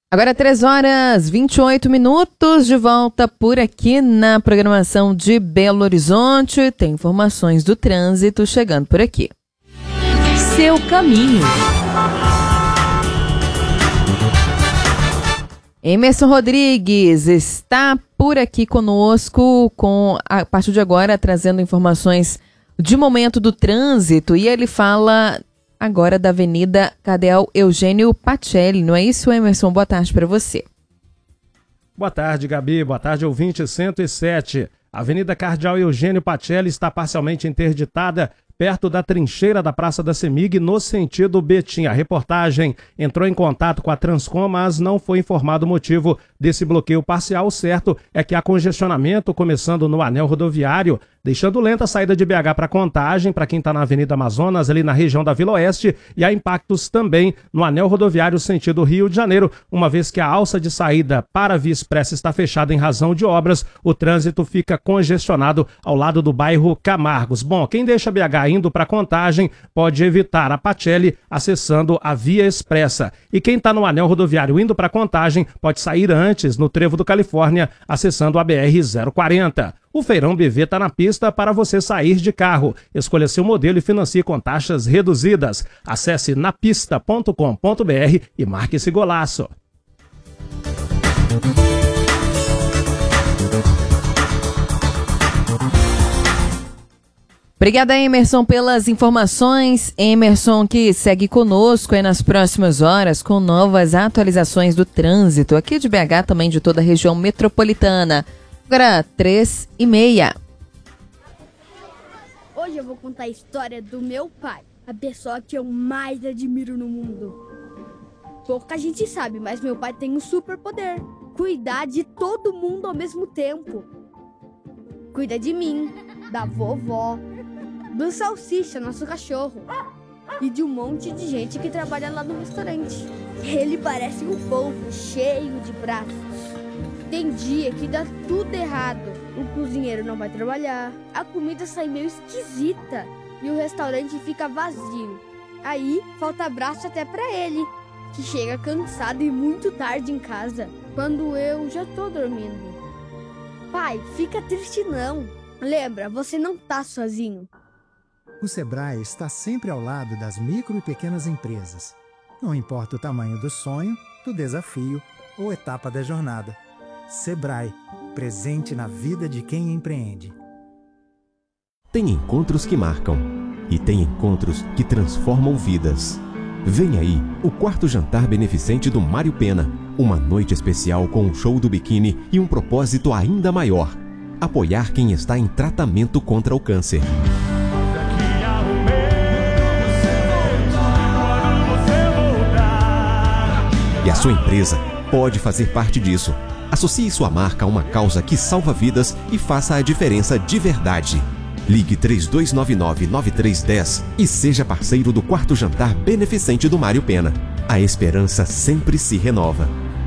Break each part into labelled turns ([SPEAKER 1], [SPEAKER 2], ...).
[SPEAKER 1] Agora 3h28, de volta por aqui na programação de Belo Horizonte. Tem informações do trânsito chegando por aqui.
[SPEAKER 2] Seu caminho.
[SPEAKER 1] Emerson Rodrigues está por aqui conosco, a partir de agora trazendo informações de momento do trânsito, e ele fala agora da Avenida Cardeal Eugênio Pacelli, não é isso, Emerson? Boa tarde para você.
[SPEAKER 3] Boa tarde, Gabi. Boa tarde, ouvinte 107. A Avenida Cardeal Eugênio Pacelli está parcialmente interditada perto da trincheira da Praça da CEMIG, no sentido Betim. A reportagem entrou em contato com a Transcom, mas não foi informado o motivo desse bloqueio parcial. O certo é que há congestionamento começando no anel rodoviário, deixando lenta a saída de BH para Contagem, para quem está na Avenida Amazonas, ali na região da Vila Oeste, e há impactos também no anel rodoviário sentido Rio de Janeiro, uma vez que a alça de saída para a Via Expressa está fechada em razão de obras. O trânsito fica congestionado ao lado do bairro Camargos. Bom, quem deixa BH indo para Contagem pode evitar a Pacelli acessando a Via Expressa. E quem está no anel rodoviário indo para Contagem pode sair antes no Trevo do Califórnia acessando a BR-040. O Feirão BV está na pista para você sair de carro. Escolha seu modelo e financie com taxas reduzidas. Acesse napista.com.br e marque esse golaço.
[SPEAKER 1] Obrigada, Emerson, pelas informações. Emerson que segue conosco aí nas próximas horas com novas atualizações do trânsito aqui de BH, também de toda a região metropolitana. Agora 3h30.
[SPEAKER 4] Hoje eu vou contar a história do meu pai, a pessoa que eu mais admiro no mundo. Pouca gente sabe, mas meu pai tem um superpoder: cuidar de todo mundo ao mesmo tempo. Cuida de mim, da vovó, do Salsicha, nosso cachorro, e de um monte de gente que trabalha lá no restaurante. Ele parece um polvo cheio de braços. Tem dia que dá tudo errado. O cozinheiro não vai trabalhar, a comida sai meio esquisita e o restaurante fica vazio. Aí falta braço até pra ele, que chega cansado e muito tarde em casa, quando eu já tô dormindo. Pai, fica triste não. Lembra, você não tá sozinho.
[SPEAKER 5] O Sebrae está sempre ao lado das micro e pequenas empresas. Não importa o tamanho do sonho, do desafio ou etapa da jornada. Sebrae, presente na vida de quem empreende.
[SPEAKER 6] Tem encontros que marcam e tem encontros que transformam vidas. Vem aí o 4º jantar beneficente do Mário Pena. Uma noite especial com um show do biquíni e um propósito ainda maior: apoiar quem está em tratamento contra o câncer. E a sua empresa pode fazer parte disso. Associe sua marca a uma causa que salva vidas e faça a diferença de verdade. Ligue 3299-9310 e seja parceiro do 4º jantar beneficente do Mário Pena. A esperança sempre se renova.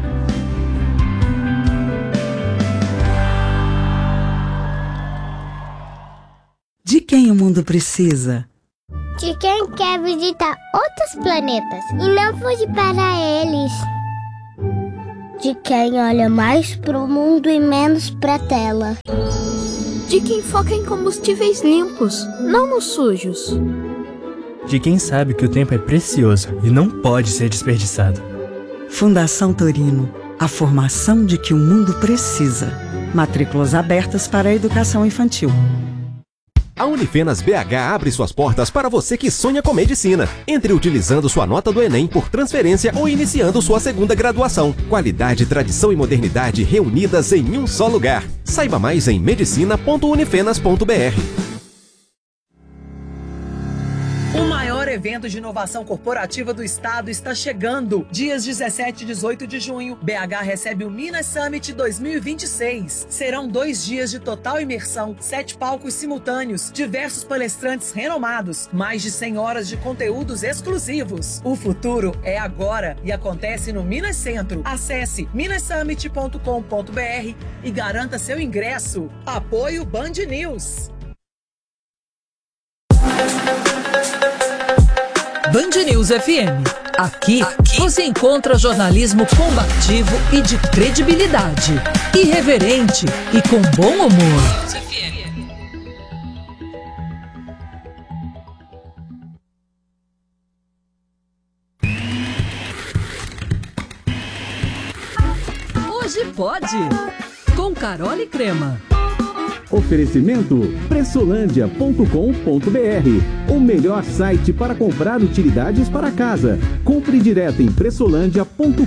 [SPEAKER 7] De quem o mundo precisa?
[SPEAKER 8] De quem quer visitar outros planetas e não fugir para eles. De quem olha mais pro mundo e menos pra tela.
[SPEAKER 9] De quem foca em combustíveis limpos, não nos sujos.
[SPEAKER 10] De quem sabe que o tempo é precioso e não pode ser desperdiçado.
[SPEAKER 7] Fundação Torino, a formação de que o mundo precisa. Matrículas abertas para a educação infantil.
[SPEAKER 6] A Unifenas BH abre suas portas para você que sonha com medicina. Entre utilizando sua nota do Enem por transferência ou iniciando sua 2ª graduação. Qualidade, tradição e modernidade reunidas em um só lugar. Saiba mais em medicina.unifenas.br.
[SPEAKER 11] O maior evento de inovação corporativa do estado está chegando. Dias 17 e 18 de junho, BH recebe o Minas Summit 2026. Serão 2 dias de total imersão, 7 palcos simultâneos, diversos palestrantes renomados, mais de 100 horas de conteúdos exclusivos. O futuro é agora e acontece no Minas Centro. Acesse minassummit.com.br e garanta seu ingresso. Apoio Band News.
[SPEAKER 2] Band News FM.
[SPEAKER 11] Aqui você encontra jornalismo combativo e de credibilidade, irreverente e com bom humor. Hoje pode, com Carol e Crema.
[SPEAKER 6] Oferecimento pressolândia.com.br, o melhor site para comprar utilidades para casa. Compre direto em pressolândia.com.br.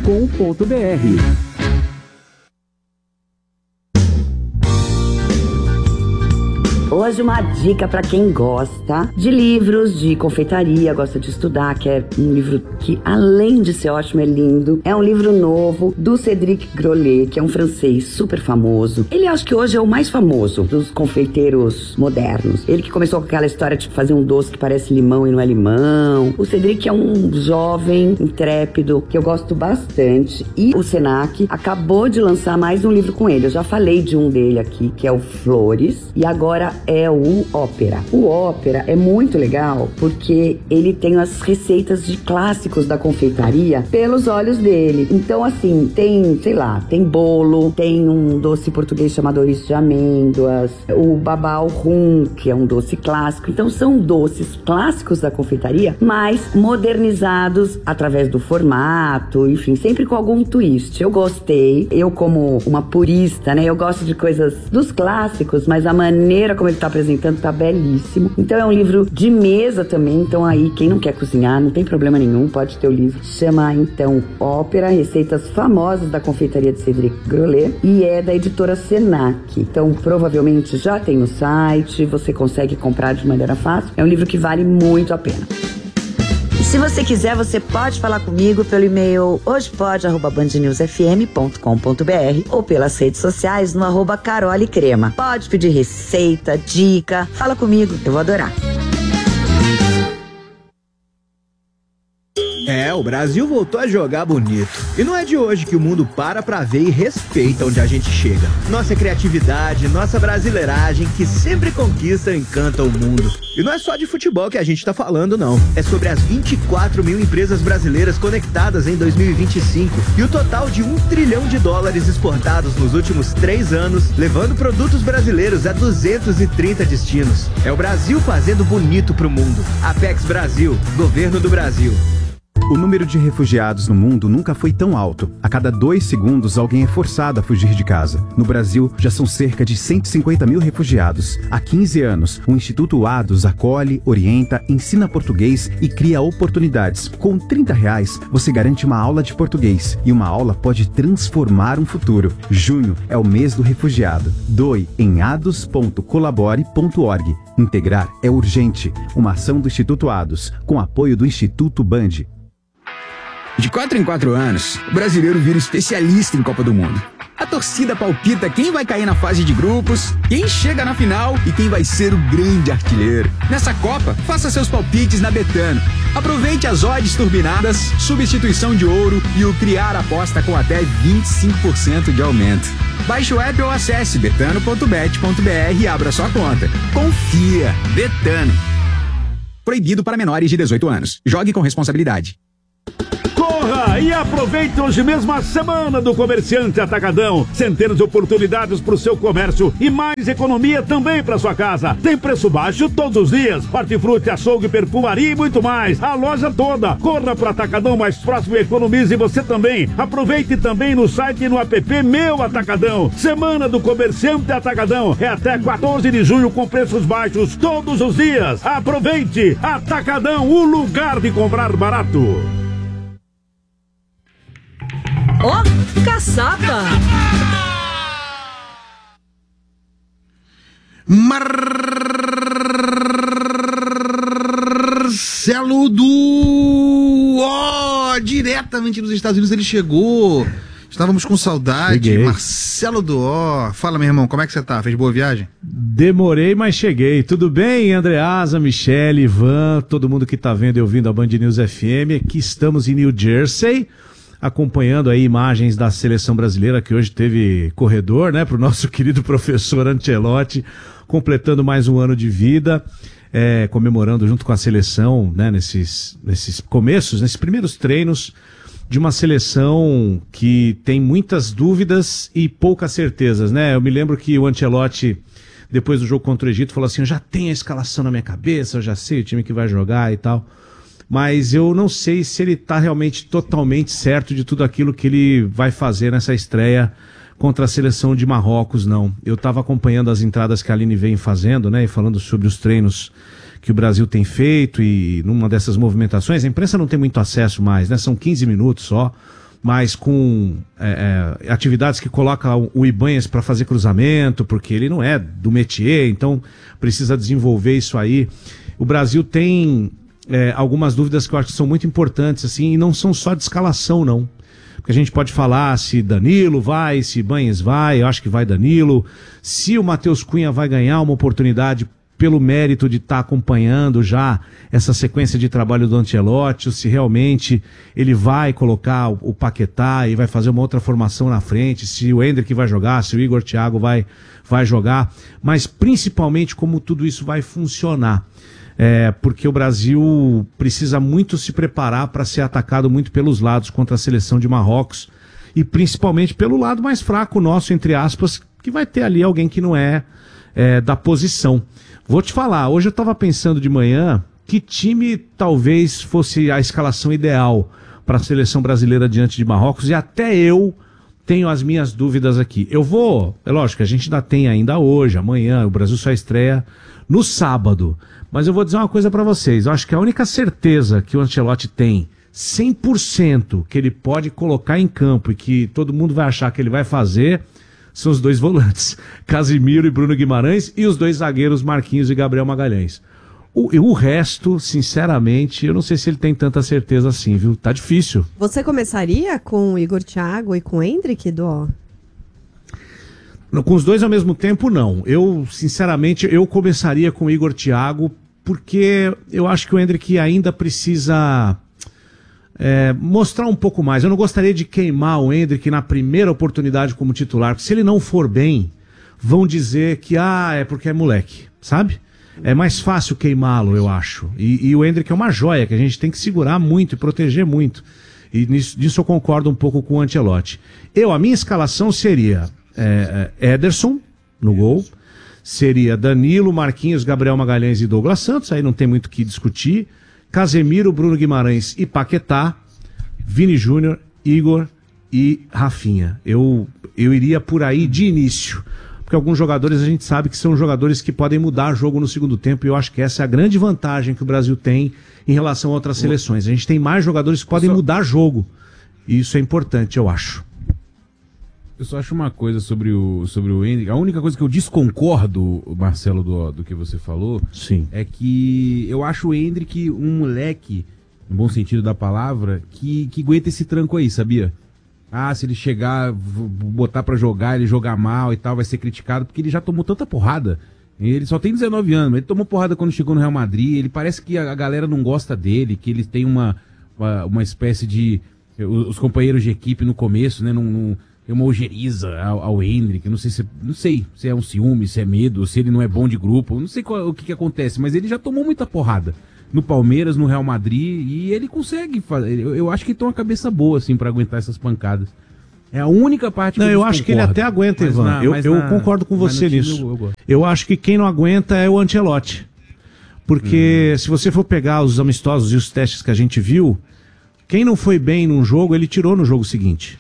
[SPEAKER 12] Hoje uma dica para quem gosta de livros, de confeitaria, gosta de estudar, que é um livro que, além de ser ótimo, é lindo. É um livro novo do Cédric Grolet, que é um francês super famoso. Ele acho que hoje é o mais famoso dos confeiteiros modernos. Ele que começou com aquela história de fazer um doce que parece limão e não é limão. O Cédric é um jovem intrépido que eu gosto bastante. E o Senac acabou de lançar mais um livro com ele. Eu já falei de um dele aqui, que é o Flores. E agora é o Ópera. O Ópera é muito legal porque ele tem as receitas de clássicos da confeitaria pelos olhos dele. Então, assim, tem, sei lá, tem bolo, tem um doce português chamado ouriço de amêndoas, o babau rum, que é um doce clássico. Então, são doces clássicos da confeitaria, mas modernizados através do formato, enfim, sempre com algum twist. Eu gostei. Eu, como uma purista, né, eu gosto de coisas dos clássicos, mas a maneira como ele tá apresentando tá belíssimo. Então é um livro de mesa também, então aí quem não quer cozinhar, não tem problema nenhum, pode ter o livro. Chama então Ópera, receitas famosas da confeitaria de Cédric Grolet, e é da editora Senac. Então provavelmente já tem no site, você consegue comprar de maneira fácil. É um livro que vale muito a pena. Se você quiser, você pode falar comigo pelo e-mail hojepod@bandnewsfm.com.br ou pelas redes sociais no @carolecrema. Pode pedir receita, dica, fala comigo, eu vou adorar.
[SPEAKER 13] O Brasil voltou a jogar bonito. E não é de hoje que o mundo para pra ver e respeita onde a gente chega. Nossa criatividade, nossa brasileiragem, que sempre conquista e encanta o mundo. E não é só de futebol que a gente tá falando, não. É sobre as 24 mil empresas brasileiras conectadas em 2025 e o total de $1 trilhão exportados nos últimos 3 anos, levando produtos brasileiros a 230 destinos. É o Brasil fazendo bonito pro mundo. Apex Brasil, Governo do Brasil.
[SPEAKER 14] O número de refugiados no mundo nunca foi tão alto. A cada 2 segundos, alguém é forçado a fugir de casa. No Brasil, já são cerca de 150 mil refugiados. Há 15 anos, o Instituto ADOS acolhe, orienta, ensina português e cria oportunidades. Com R$30, você garante uma aula de português. E uma aula pode transformar um futuro. Junho é o mês do refugiado. Doe em ados.colabore.org. Integrar é urgente. Uma ação do Instituto ADOS, com apoio do Instituto Band.
[SPEAKER 15] De 4 em 4 anos, o brasileiro vira especialista em Copa do Mundo. A torcida palpita quem vai cair na fase de grupos, quem chega na final e quem vai ser o grande artilheiro. Nessa Copa, faça seus palpites na Betano. Aproveite as odds turbinadas, substituição de ouro e o criar aposta com até 25% de aumento. Baixe o app ou acesse betano.bet.br e abra sua conta. Confia! Betano. Proibido para menores de 18 anos. Jogue com responsabilidade.
[SPEAKER 16] Corra e aproveite hoje mesmo a semana do Comerciante Atacadão. Centenas de oportunidades para o seu comércio e mais economia também para sua casa. Tem preço baixo todos os dias. Hortifruti, açougue, perfumaria e muito mais. A loja toda. Corra para o Atacadão mais próximo e economize você também. Aproveite também no site e no app Meu Atacadão. Semana do Comerciante Atacadão. É até 14 de junho com preços baixos todos os dias. Aproveite. Atacadão, o lugar de comprar barato.
[SPEAKER 11] Ó, caçapa!
[SPEAKER 17] Marcelo diretamente dos Estados Unidos, ele chegou. Estávamos com saudade.
[SPEAKER 3] Cheguei.
[SPEAKER 17] Marcelo Duó. Fala, meu irmão, como é que você tá? Fez boa viagem?
[SPEAKER 3] Demorei, mas cheguei. Tudo bem, Andreasa, Michele, Ivan, todo mundo que tá vendo e ouvindo a Band News FM. Aqui estamos em New Jersey, acompanhando aí imagens da seleção brasileira, que hoje teve corredor, né, pro nosso querido professor Ancelotti, completando mais um ano de vida. comemorando junto com a seleção, né, nesses começos, nesses primeiros treinos de uma seleção que tem muitas dúvidas e poucas certezas, né? Eu me lembro que o Ancelotti, depois do jogo contra o Egito, falou assim, eu já tenho a escalação na minha cabeça, eu já sei o time que vai jogar e tal, mas eu não sei se ele está realmente totalmente certo de tudo aquilo que ele vai fazer nessa estreia contra a seleção de Marrocos, não. Eu estava acompanhando as entradas que a Aline vem fazendo, né, e falando sobre os treinos que o Brasil tem feito, e numa dessas movimentações, a imprensa não tem muito acesso mais, né, são 15 minutos só, mas com atividades que coloca o Ibanez para fazer cruzamento, porque ele não é do métier, então precisa desenvolver isso aí. O Brasil tem algumas dúvidas que eu acho que são muito importantes, assim, e não são só de escalação, não. Porque a gente pode falar se Danilo vai, se Ibanez vai, eu acho que vai Danilo, se o Matheus Cunha vai ganhar uma oportunidade pelo mérito de estar acompanhando já essa sequência de trabalho do Ancelotti, se realmente ele vai colocar o Paquetá e vai fazer uma outra formação na frente, se o Endrick vai jogar, se o Igor Thiago vai jogar, mas principalmente como tudo isso vai funcionar. Porque o Brasil precisa muito se preparar para ser atacado muito pelos lados contra a seleção de Marrocos e principalmente pelo lado mais fraco nosso, entre aspas, que vai ter ali alguém que não é da posição. Vou te falar, hoje eu estava pensando de manhã que time talvez fosse a escalação ideal para a seleção brasileira diante de Marrocos, e até eu tenho as minhas dúvidas aqui. É lógico que a gente ainda tem ainda hoje, amanhã, o Brasil só estreia no sábado, mas eu vou dizer uma coisa para vocês, eu acho que a única certeza que o Ancelotti tem, 100% que ele pode colocar em campo e que todo mundo vai achar que ele vai fazer, são os dois volantes, Casimiro e Bruno Guimarães, e os dois zagueiros, Marquinhos e Gabriel Magalhães. O resto, sinceramente, eu não sei se ele tem tanta certeza assim, viu? Tá difícil.
[SPEAKER 18] Você começaria com o Igor Thiago e com o Endrick, Dó?
[SPEAKER 3] Com os dois ao mesmo tempo, não. Eu, sinceramente, eu começaria com o Igor Thiago, porque eu acho que o Endrick ainda precisa mostrar um pouco mais. Eu não gostaria de queimar o Endrick na primeira oportunidade como titular, porque se ele não for bem, vão dizer que é porque é moleque, sabe? É mais fácil queimá-lo, eu acho. E o Endrick é uma joia que a gente tem que segurar muito e proteger muito. E nisso eu concordo um pouco com o Ancelotti. A minha escalação seria Ederson no gol, seria Danilo, Marquinhos, Gabriel Magalhães e Douglas Santos, aí não tem muito o que discutir. Casemiro, Bruno Guimarães e Paquetá, Vini Júnior, Igor e Rafinha. Eu iria por aí de início, porque alguns jogadores a gente sabe que são jogadores que podem mudar o jogo no segundo tempo, e eu acho que essa é a grande vantagem que o Brasil tem em relação a outras seleções. A gente tem mais jogadores que podem mudar jogo, e isso é importante, eu acho.
[SPEAKER 19] Eu só acho uma coisa sobre o Endrick. A única coisa que eu desconcordo, Marcelo, do que você falou,
[SPEAKER 3] sim,
[SPEAKER 19] é que eu acho o Endrick um moleque, no bom sentido da palavra, que aguenta esse tranco aí, sabia? Se ele chegar, botar pra jogar, ele jogar mal e tal, vai ser criticado, porque ele já tomou tanta porrada. Ele só tem 19 anos, ele tomou porrada quando chegou no Real Madrid, ele parece que a galera não gosta dele, que ele tem uma espécie de... Os companheiros de equipe no começo, né, não tem uma ojeriza ao Endrick, não sei se é um ciúme, se é medo, se ele não é bom de grupo, não sei o que acontece, mas ele já tomou muita porrada no Palmeiras, no Real Madrid, e ele consegue fazer. Eu acho que ele tem uma cabeça boa, assim, pra aguentar essas pancadas. É a única parte que
[SPEAKER 3] eu acho que ele até aguenta, Ivan. Eu concordo com você nisso. Eu acho que quem não aguenta é o Ancelotti. Porque se você for pegar os amistosos e os testes que a gente viu, quem não foi bem num jogo, ele tirou no jogo seguinte.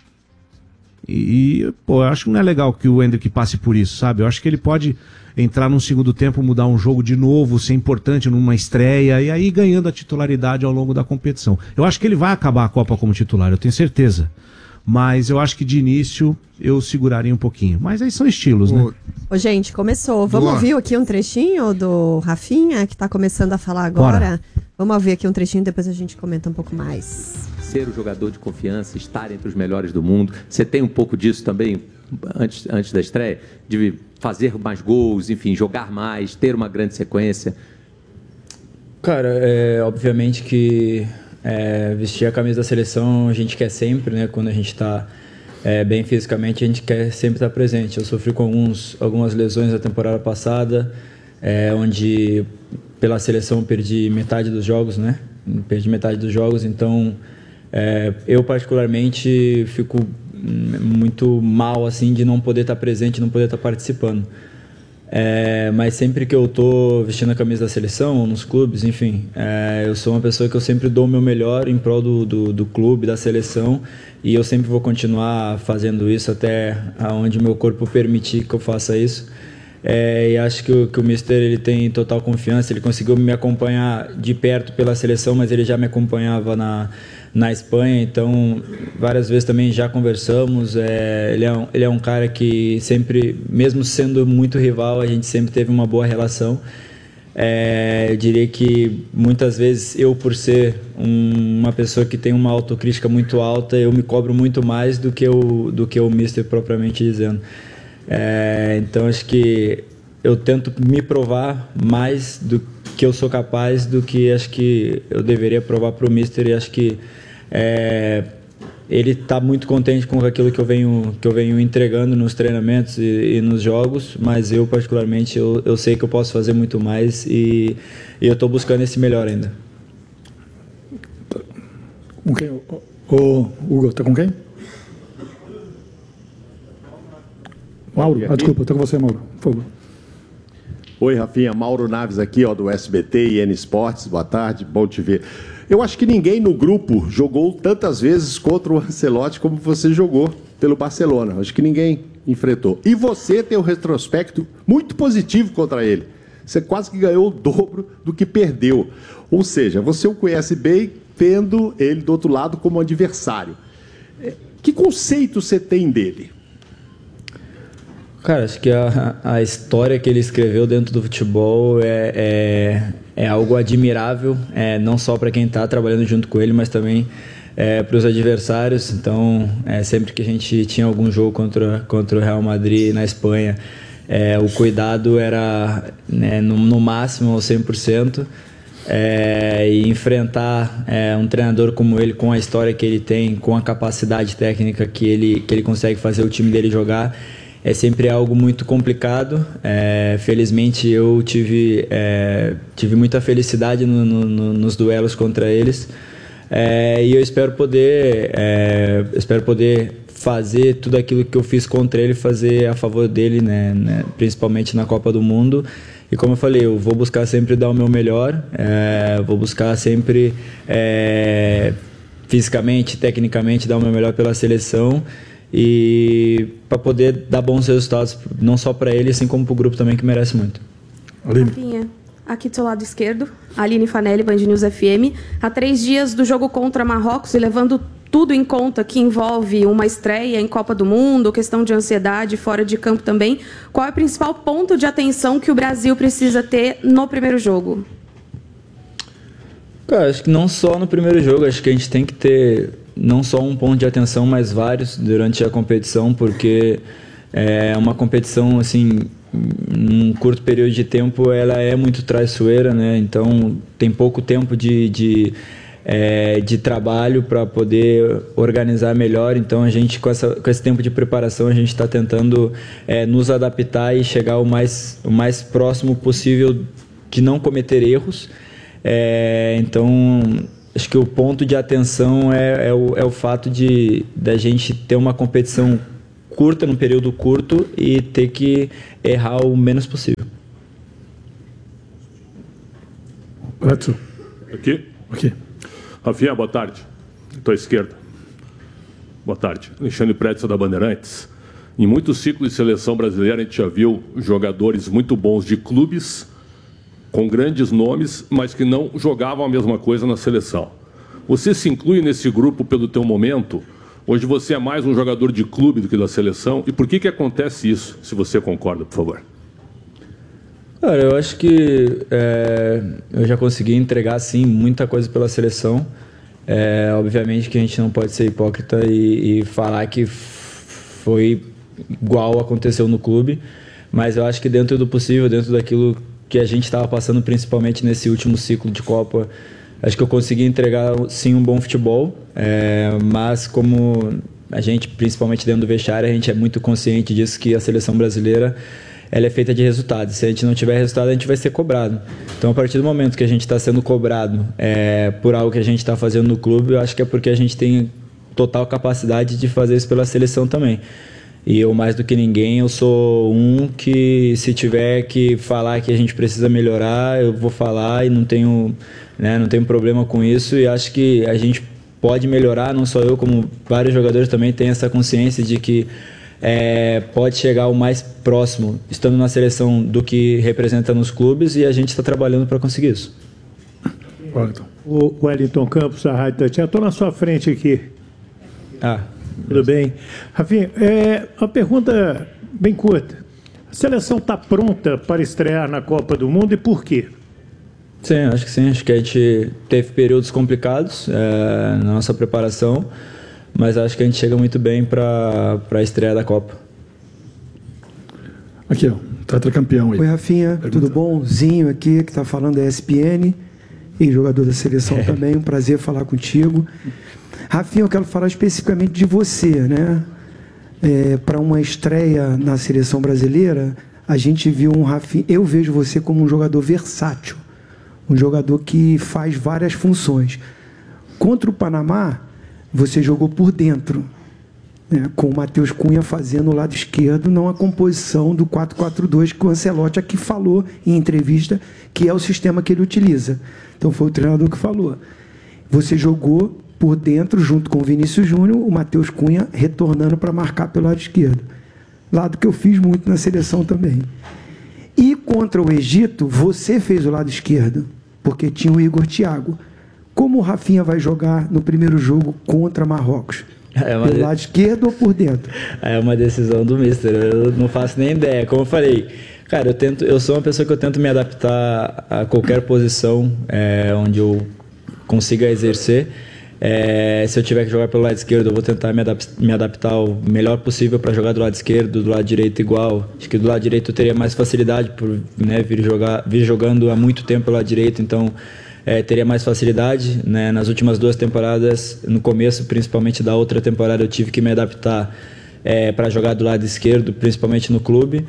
[SPEAKER 3] Eu acho que não é legal que o Endrick passe por isso, sabe? Eu acho que ele pode entrar num segundo tempo, mudar um jogo de novo, ser importante numa estreia, e aí ganhando a titularidade ao longo da competição. Eu acho que ele vai acabar a Copa como titular, eu tenho certeza. Mas eu acho que de início eu seguraria um pouquinho. Mas aí são estilos, né?
[SPEAKER 18] Gente, começou. Vamos ouvir aqui um trechinho do Rafinha, que tá começando a falar agora. Bora. Vamos ouvir aqui um trechinho, depois a gente comenta um pouco mais.
[SPEAKER 20] Ser o jogador de confiança, estar entre os melhores do mundo. Você tem um pouco disso também, antes da estreia? De fazer mais gols, enfim, jogar mais, ter uma grande sequência?
[SPEAKER 21] Cara, obviamente que vestir a camisa da seleção a gente quer sempre, né? Quando a gente está bem fisicamente, a gente quer sempre estar presente. Eu sofri com algumas lesões na temporada passada, onde pela seleção perdi metade dos jogos, né? Perdi metade dos jogos, então eu particularmente fico muito mal assim de não poder estar presente, não poder estar participando. Mas sempre que eu estou vestindo a camisa da seleção, ou nos clubes, enfim, eu sou uma pessoa que eu sempre dou o meu melhor em prol do clube, da seleção, e eu sempre vou continuar fazendo isso até onde meu corpo permitir que eu faça isso. E acho que o Mister ele tem total confiança, ele conseguiu me acompanhar de perto pela seleção, mas ele já me acompanhava na Espanha, então várias vezes também já conversamos. Ele é um cara que sempre, mesmo sendo muito rival, a gente sempre teve uma boa relação. Eu diria que muitas vezes eu, por ser uma pessoa que tem uma autocrítica muito alta, eu me cobro muito mais do que o Mister propriamente dizendo. Então acho que eu tento me provar mais do que eu sou capaz do que acho que eu deveria provar para o Mister, e acho que ele está muito contente com aquilo que eu venho entregando nos treinamentos e nos jogos, mas eu particularmente eu sei que eu posso fazer muito mais, e eu estou buscando esse melhor ainda.
[SPEAKER 1] Com quem? O Hugo, tá com quem? Mauro, desculpa, estou com você, Mauro, por favor.
[SPEAKER 22] Oi, Rafinha, Mauro Naves aqui, do SBT e N Esportes, boa tarde, bom te ver. Eu acho que ninguém no grupo jogou tantas vezes contra o Ancelotti como você jogou pelo Barcelona, acho que ninguém enfrentou. E você tem um retrospecto muito positivo contra ele, você quase que ganhou o dobro do que perdeu, ou seja, você o conhece bem, tendo ele do outro lado como adversário. Que conceito você tem dele?
[SPEAKER 21] Cara, acho que a história que ele escreveu dentro do futebol é algo admirável, não só para quem está trabalhando junto com ele, mas também para os adversários. Então, sempre que a gente tinha algum jogo contra o Real Madrid na Espanha, o cuidado era no máximo ao 100%. E enfrentar um treinador como ele, com a história que ele tem, com a capacidade técnica que ele consegue fazer o time dele jogar, é sempre algo muito complicado. Felizmente eu tive muita felicidade nos duelos contra eles, e eu espero poder fazer tudo aquilo que eu fiz contra ele, fazer a favor dele, né, principalmente na Copa do Mundo. E como eu falei, eu vou buscar sempre dar o meu melhor, vou buscar sempre fisicamente, tecnicamente, dar o meu melhor pela seleção, e para poder dar bons resultados, não só para ele, assim como para o grupo também, que merece muito.
[SPEAKER 23] Rafinha, aqui do seu lado esquerdo, Aline Fanelli, Band News FM. Há 3 dias do jogo contra Marrocos, e levando tudo em conta que envolve uma estreia em Copa do Mundo, questão de ansiedade, fora de campo também, qual é o principal ponto de atenção que o Brasil precisa ter no primeiro jogo?
[SPEAKER 21] Cara, acho que não só no primeiro jogo, acho que a gente tem que ter não só um ponto de atenção, mas vários durante a competição, porque é uma competição, assim, num curto período de tempo, ela é muito traiçoeira, né? Então tem pouco tempo de trabalho para poder organizar melhor. Então a gente, com esse tempo de preparação, a gente está tentando nos adaptar e chegar o mais próximo possível de não cometer erros. Então acho que o ponto de atenção é o fato da gente ter uma competição curta, num período curto, e ter que errar o menos possível.
[SPEAKER 1] Edson.
[SPEAKER 24] Aqui. Rafinha, boa tarde. Estou à esquerda. Boa tarde. Alexandre Pretzel, da Bandeirantes. Em muitos ciclos de seleção brasileira, a gente já viu jogadores muito bons de clubes, com grandes nomes, mas que não jogavam a mesma coisa na seleção. Você se inclui nesse grupo pelo teu momento? Hoje você é mais um jogador de clube do que da seleção. E por que acontece isso, se você concorda, por favor?
[SPEAKER 21] Cara, eu acho que eu já consegui entregar, sim, muita coisa pela seleção. Obviamente que a gente não pode ser hipócrita e falar que foi igual aconteceu no clube, mas eu acho que dentro do possível, dentro daquilo que a gente estava passando, principalmente nesse último ciclo de Copa, acho que eu consegui entregar, sim, um bom futebol, mas como a gente, principalmente dentro do vestiário, a gente é muito consciente disso, que a seleção brasileira ela é feita de resultados. Se a gente não tiver resultado, a gente vai ser cobrado. Então, a partir do momento que a gente está sendo cobrado por algo que a gente está fazendo no clube, eu acho que é porque a gente tem total capacidade de fazer isso pela seleção também. E eu, mais do que ninguém, eu sou um que, se tiver que falar que a gente precisa melhorar, eu vou falar e não tenho problema com isso. E acho que a gente pode melhorar, não só eu, como vários jogadores também têm essa consciência de que pode chegar o mais próximo, estando na seleção, do que representa nos clubes, e a gente está trabalhando para conseguir isso.
[SPEAKER 4] O Wellington Campos, da Rádio Tatiana, estou na sua frente aqui. Tudo bem. Rafinha, uma pergunta bem curta. A seleção está pronta para estrear na Copa do Mundo e por quê?
[SPEAKER 21] Sim, acho que sim. Acho que a gente teve períodos complicados na nossa preparação, mas acho que a gente chega muito bem para a estreia da Copa.
[SPEAKER 1] Aqui, ó, tetracampeão aí.
[SPEAKER 5] Oi, Rafinha, tudo bom? Zinho aqui, que está falando da ESPN, e jogador da seleção também. Um prazer falar contigo. Rafinha, eu quero falar especificamente de você, né? Para uma estreia na seleção brasileira, a gente viu um Rafinha. Eu vejo você como um jogador versátil, um jogador que faz várias funções. Contra o Panamá, você jogou por dentro, né, com o Matheus Cunha fazendo o lado esquerdo, não a composição do 4-4-2 que o Ancelotti aqui falou em entrevista, que é o sistema que ele utiliza. Então foi o treinador que falou. Você jogou por dentro, junto com o Vinícius Júnior, o Matheus Cunha retornando para marcar pelo lado esquerdo. Lado que eu fiz muito na seleção também. E contra o Egito, você fez o lado esquerdo, porque tinha o Igor Thiago. Como o Rafinha vai jogar no primeiro jogo contra Marrocos? Pelo lado esquerdo ou por dentro?
[SPEAKER 21] É uma decisão do mister, eu não faço nem ideia. Como eu falei, cara, eu sou uma pessoa que eu tento me adaptar a qualquer posição onde eu consiga exercer. Se eu tiver que jogar pelo lado esquerdo, eu vou tentar me adaptar o melhor possível para jogar do lado esquerdo, do lado direito igual. Acho que do lado direito eu teria mais facilidade por vir jogando há muito tempo pelo lado direito, então teria mais facilidade, né? Nas últimas 2 temporadas, no começo principalmente da outra temporada, eu tive que me adaptar para jogar do lado esquerdo, principalmente no clube.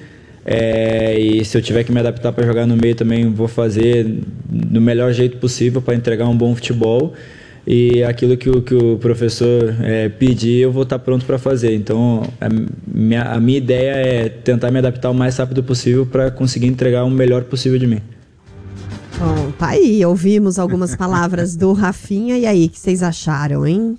[SPEAKER 21] E se eu tiver que me adaptar para jogar no meio também, vou fazer do melhor jeito possível para entregar um bom futebol. E aquilo que o professor pedir, eu vou estar pronto para fazer. Então, a minha ideia é tentar me adaptar o mais rápido possível para conseguir entregar o melhor possível de mim.
[SPEAKER 18] Bom, tá aí, ouvimos algumas palavras do Rafinha. E aí, o que vocês acharam, hein?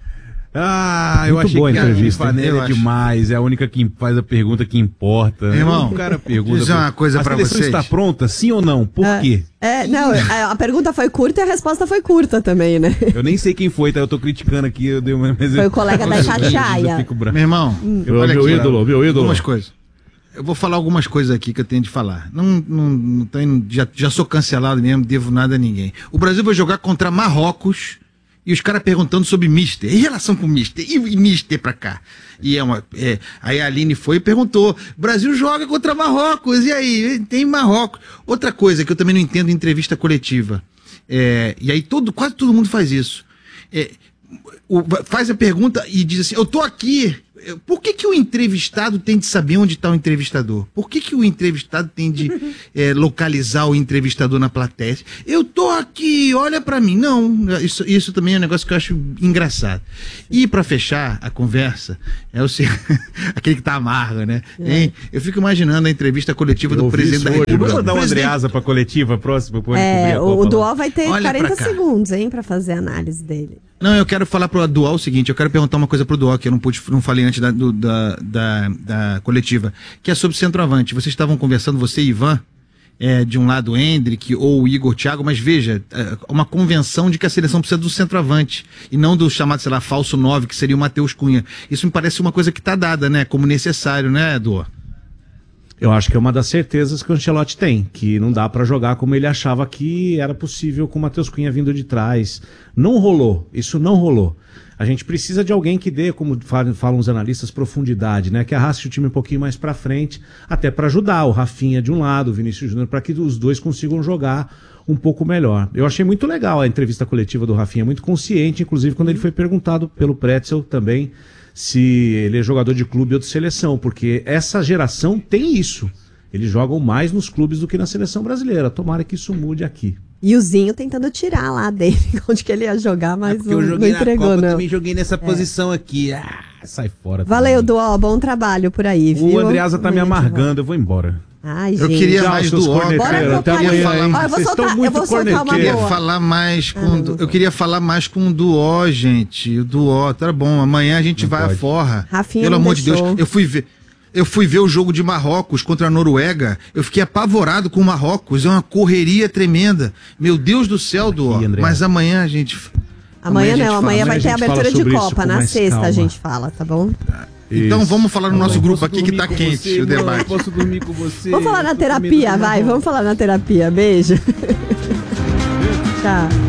[SPEAKER 19] Eu achei que a entrevista é demais, é a única que faz a pergunta que importa.
[SPEAKER 17] Irmão,
[SPEAKER 19] o cara pergunta.
[SPEAKER 17] Dizer uma coisa pra vocês.
[SPEAKER 19] A seleção está pronta, sim ou não? Por quê?
[SPEAKER 18] Não, a pergunta foi curta e a resposta foi curta também, né?
[SPEAKER 19] Eu nem sei quem foi, tá? Eu tô criticando aqui.
[SPEAKER 18] Foi o colega da Itatiaia.
[SPEAKER 17] Meu irmão,
[SPEAKER 19] meu ídolo.
[SPEAKER 17] Algumas coisas. Eu vou falar algumas coisas aqui que eu tenho de falar. Não tenho, já sou cancelado mesmo, não devo nada a ninguém. O Brasil vai jogar contra Marrocos. E os caras perguntando sobre Mister. E relação com Mister? E Mister pra cá? E aí a Aline foi e perguntou: Brasil joga contra Marrocos, e aí? Tem Marrocos. Outra coisa que eu também não entendo em entrevista coletiva. E aí quase todo mundo faz isso. Faz a pergunta e diz assim: eu tô aqui. Por que o entrevistado tem de saber onde está o entrevistador? Por que o entrevistado tem de localizar o entrevistador na plateia? Eu tô aqui, olha para mim. Não, isso também é um negócio que eu acho engraçado. E para fechar a conversa, aquele que tá amargo, né? Hein? Eu fico imaginando a entrevista coletiva do presidente da República.
[SPEAKER 19] Vamos mandar uma Andreasa pra coletiva próxima?
[SPEAKER 18] O Dual vai ter 40 segundos, hein, para fazer a análise dele.
[SPEAKER 17] Não, eu quero falar pro Dual o seguinte, eu quero perguntar uma coisa pro Dual, que eu não falei antes da coletiva, que é sobre centroavante. Vocês estavam conversando, você e Ivan, de um lado o Endrick ou o Igor Thiago, mas veja, uma convenção de que a seleção precisa do centroavante, e não do chamado, sei lá, falso 9, que seria o Matheus Cunha. Isso me parece uma coisa que tá dada, né, como necessário, né, Dual?
[SPEAKER 3] Eu acho que é uma das certezas que o Ancelotti tem, que não dá pra jogar como ele achava que era possível com o Matheus Cunha vindo de trás. Não rolou, isso não rolou. A gente precisa de alguém que dê, como falam os analistas, profundidade, né? Que arraste o time um pouquinho mais pra frente, até pra ajudar o Rafinha de um lado, o Vinícius Júnior, para que os dois consigam jogar um pouco melhor. Eu achei muito legal a entrevista coletiva do Rafinha, muito consciente, inclusive quando ele foi perguntado pelo Pretzel também, se ele é jogador de clube ou de seleção, porque essa geração tem isso. eles jogam mais nos clubes do que na seleção brasileira. Tomara que isso mude aqui.
[SPEAKER 18] E o Zinho tentando tirar lá dele onde que ele ia jogar, mas
[SPEAKER 19] Porque eu
[SPEAKER 18] não
[SPEAKER 19] joguei
[SPEAKER 18] entregou,
[SPEAKER 19] na Copa,
[SPEAKER 18] não.
[SPEAKER 19] também joguei nessa posição aqui. Ah, sai fora.
[SPEAKER 18] Valeu, Duó, bom trabalho por aí, viu?
[SPEAKER 19] O Andreasa tá me amargando, eu vou embora.
[SPEAKER 18] Ai,
[SPEAKER 17] Eu
[SPEAKER 18] gente.
[SPEAKER 17] queria mais do Ó.
[SPEAKER 18] Até amanhã, hein? Vocês estão muito corneteiro.
[SPEAKER 17] Eu queria falar mais com eu queria falar mais com o Duó, gente. O Duó, tá bom. Amanhã a gente vai à forra.
[SPEAKER 18] Rafinha
[SPEAKER 17] Pelo
[SPEAKER 18] não
[SPEAKER 17] amor de
[SPEAKER 18] deixou.
[SPEAKER 17] Deus. Eu fui ver o jogo de Marrocos contra a Noruega. Eu fiquei apavorado com o Marrocos. É uma correria tremenda. Meu Deus do céu, Duó. Mas amanhã a gente.
[SPEAKER 18] Amanhã não, amanhã vai ter
[SPEAKER 17] a gente
[SPEAKER 18] abertura
[SPEAKER 17] fala
[SPEAKER 18] de
[SPEAKER 17] sobre
[SPEAKER 18] Copa.
[SPEAKER 17] isso com
[SPEAKER 18] Na
[SPEAKER 17] mais
[SPEAKER 18] sexta
[SPEAKER 17] calma.
[SPEAKER 18] a gente fala, tá bom?
[SPEAKER 17] Então vamos falar no nosso grupo aqui que tá quente
[SPEAKER 19] você,
[SPEAKER 17] o debate.
[SPEAKER 19] Eu posso dormir com você.
[SPEAKER 18] Vamos falar na terapia, vai. Vamos falar na terapia. Beijo. Tchau.